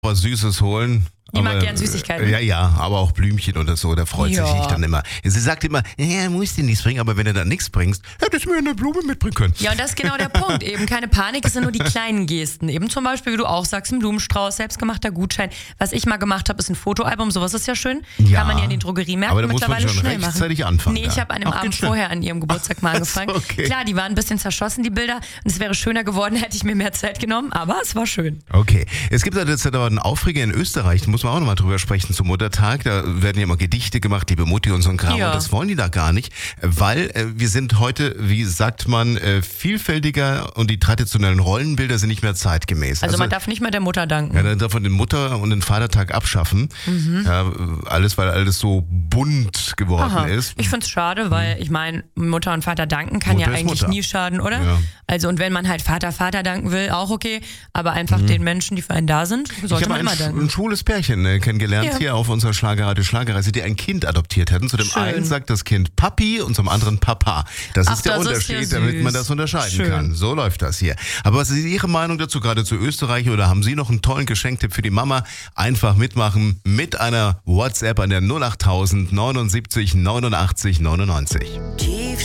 was Süßes holen. Die mag gern Süßigkeiten. Ja, aber auch Blümchen oder so, da freut sich ich dann immer. Sie sagt immer, musst du nichts bringen, aber wenn du dann nichts bringst, hättest du mir eine Blume mitbringen können. Ja, und das ist genau der Punkt. Eben keine Panik, es sind nur die kleinen Gesten. Eben zum Beispiel, wie du auch sagst, ein Blumenstrauß, selbstgemachter Gutschein. Was ich mal gemacht habe, ist ein Fotoalbum, sowas ist ja schön. Ja, kann man ja in den Drogeriemärkten mittlerweile schnell machen. Rechtzeitig anfangen. Nee, ich habe an dem Abend vorher an ihrem Geburtstag mal angefangen. Okay. Klar, die waren ein bisschen zerschossen, die Bilder. Und es wäre schöner geworden, hätte ich mir mehr Zeit genommen, aber es war schön. Okay, es gibt jetzt aber einen Aufreger in Österreich, da muss man auch nochmal drüber sprechen. Zum Muttertag, da werden ja immer Gedichte gemacht, liebe Mutti und so ein Kram, und das wollen die da gar nicht, weil wir sind heute, wie sagt man, vielfältiger und die traditionellen Rollenbilder sind nicht mehr zeitgemäß. Also man darf nicht mehr der Mutter danken. Ja, dann darf man den Mutter- und den Vatertag abschaffen. Ja, weil alles so bunt geworden ist. Ich find's schade, weil ich meine, Mutter und Vater danken kann ja eigentlich nie schaden, oder? Ja. Also und wenn man halt Vater danken will, auch okay, aber einfach den Menschen, die für einen da sind, sollte man immer danken. Ich habe ein schwules Pärchen kennengelernt hier auf unserer Schlagerreise, die ein Kind adoptiert hatten. Zu dem einen sagt das Kind Papi und zum anderen Papa. Das ist der Unterschied, damit man das unterscheiden kann. So läuft das hier. Aber was ist Ihre Meinung dazu, gerade zu Österreich, oder haben Sie noch einen tollen Geschenktipp für die Mama? Einfach mitmachen mit einer WhatsApp an der 08000 79 89 99.